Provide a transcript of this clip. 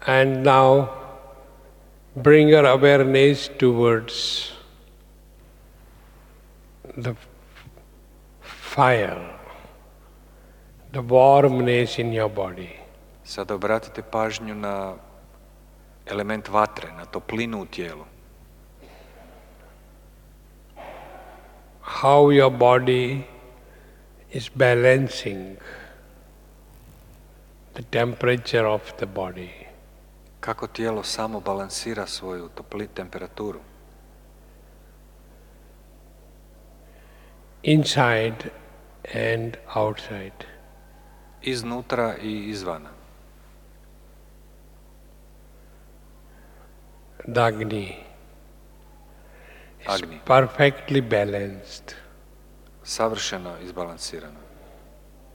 And now bring your awareness towards the fire, the warmness in your body. Sada obratite pažnju na element vatre, na toplinu u tijelu. How your body is balancing the temperature of the body. Kako tijelo samo balansira svoju temperaturu. Inside and outside. Iznutra i izvana. The Agni is Agni. perfectly balanced. Savršeno izbalansirano.